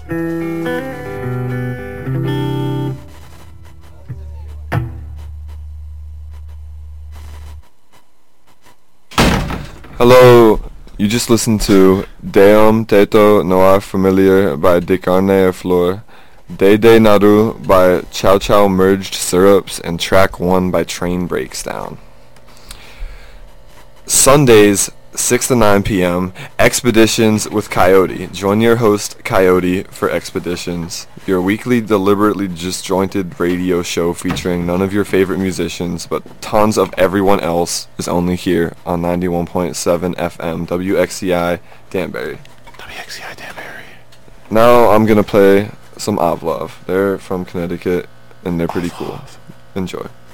Hello, you just listened to Deum Teto Noir Familiar by Decarne Flor, De De Naru by Chow Chow Merged Syrups, and track 1 by Train Breaks Down. Sundays, 6 to 9 p.m., Expeditions with Coyote. Join your host, Coyote, for Expeditions, your weekly deliberately disjointed radio show featuring none of your favorite musicians, but tons of everyone else, is only here on 91.7 FM, WXCI Danbury. WXCI Danbury. Now I'm going to play some Ovlov. They're from Connecticut, and they're pretty cool. Enjoy.